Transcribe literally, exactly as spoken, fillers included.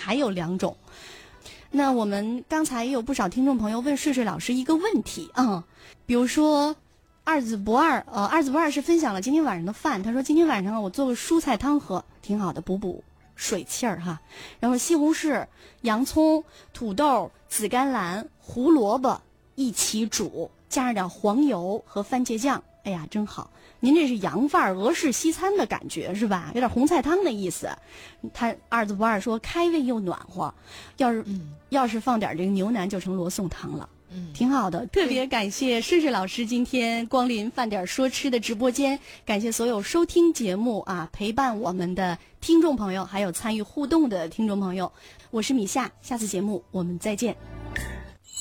还有两种。那我们刚才也有不少听众朋友问睡睡老师一个问题啊、嗯，比如说二子不二，呃，二子不二是分享了今天晚上的饭，他说今天晚上我做个蔬菜汤喝，挺好的，补补水气儿哈。然后西红柿、洋葱、土豆、紫甘蓝、胡萝卜一起煮，加上点黄油和番茄酱，哎呀，真好。您这是洋范儿俄式西餐的感觉是吧？有点红菜汤的意思。他二子不二说开胃又暖和，要是、嗯、要是放点这个牛腩就成罗宋汤了。嗯，挺好的。特别感谢睡睡老师今天光临饭点说吃的直播间，感谢所有收听节目啊陪伴我们的听众朋友，还有参与互动的听众朋友。我是米夏，下次节目我们再见。